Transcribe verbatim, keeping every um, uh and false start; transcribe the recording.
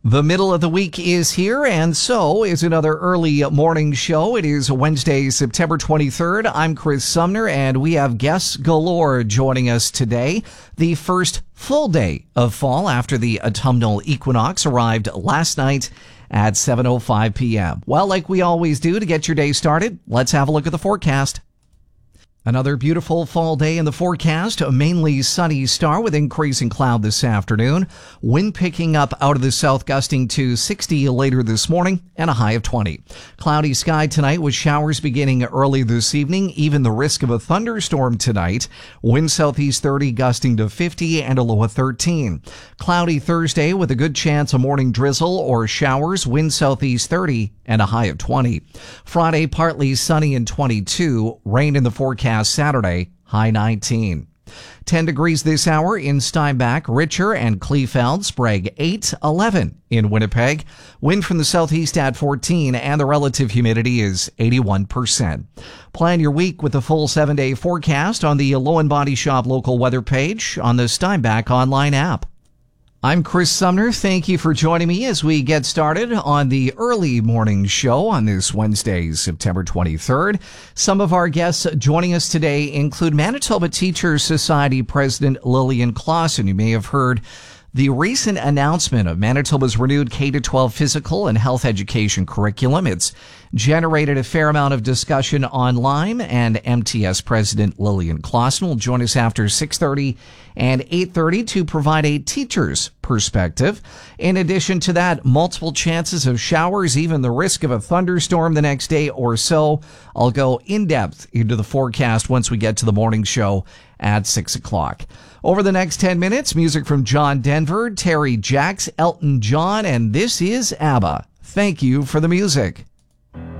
The middle of the week is here, and so is another early morning show. It is Wednesday, September twenty-third. I'm Chris Sumner, and we have guests galore joining us today. The first full day of fall after the autumnal equinox arrived last night at seven oh five p.m. Well, like we always do to get your day started, let's have a look at the forecast. Another beautiful fall day in the forecast, a mainly sunny start with increasing cloud this afternoon. Wind picking up out of the south, gusting to sixty later this morning and a high of twenty. Cloudy sky tonight with showers beginning early this evening. Even the risk of a thunderstorm tonight. Wind southeast thirty, gusting to fifty and a low of thirteen. Cloudy Thursday with a good chance of morning drizzle or showers. Wind southeast thirty and a high of twenty. Friday, partly sunny and twenty-two. Rain in the forecast Saturday, high nineteen. ten degrees this hour in Steinbach, Richer, and Kleefeld. Sprague eight, eleven in Winnipeg. Wind from the southeast at fourteen, and the relative humidity is eighty-one percent. Plan your week with the full seven-day forecast on the Lowen Body Shop local weather page on the Steinbach online app. I'm Chris Sumner. Thank you for joining me as we get started on the early morning show on this Wednesday, September twenty-third. Some of our guests joining us today include Manitoba Teachers Society President Lillian Clausen. You may have heard the recent announcement of Manitoba's renewed K through twelve physical and health education curriculum. It's generated a fair amount of discussion online, and M T S President Lillian Clausen will join us after six thirty and eight thirty to provide a teacher's perspective. In addition to that, multiple chances of showers, even the risk of a thunderstorm the next day or so. I'll go in depth into the forecast once we get to the morning show at six o'clock. Over the next ten minutes, music from John Denver, Terry Jacks, Elton John, and this is ABBA. Thank you for the music.